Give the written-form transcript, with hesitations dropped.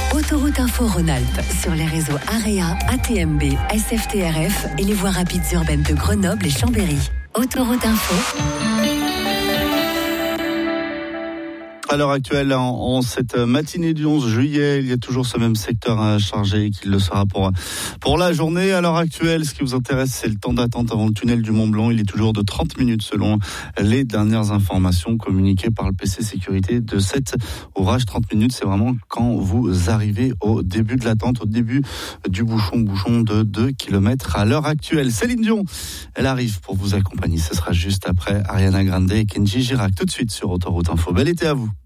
Autoroute Info Rhône-Alpes sur les réseaux AREA, ATMB, SFTRF et les voies rapides urbaines de Grenoble et Chambéry. Autoroute Info. À l'heure actuelle, en cette matinée du 11 juillet, il y a toujours ce même secteur chargé qu'il le sera pour la journée. À l'heure actuelle, ce qui vous intéresse, c'est le temps d'attente avant le tunnel du Mont-Blanc. Il est toujours de 30 minutes selon les dernières informations communiquées par le PC Sécurité de cet ouvrage. 30 minutes, c'est vraiment quand vous arrivez au début de l'attente, au début du bouchon de 2 km à l'heure actuelle. Céline Dion, elle arrive pour vous accompagner. Ce sera juste après Ariana Grande et Kenji Girac. Tout de suite sur Autoroute Info. Bel été à vous.